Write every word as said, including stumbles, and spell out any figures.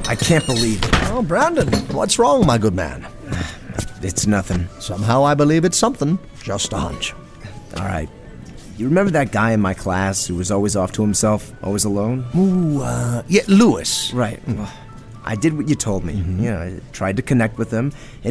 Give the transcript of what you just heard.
I can't believe it. Oh, Brandon, what's wrong, my good man? It's nothing. Somehow I believe it's something. Just a hunch. All right. You remember that guy in my class who was always off to himself, always alone? Ooh, uh, yeah, Lewis. Right. Well, I did what you told me. Mm-hmm. You know, I tried to connect with him, and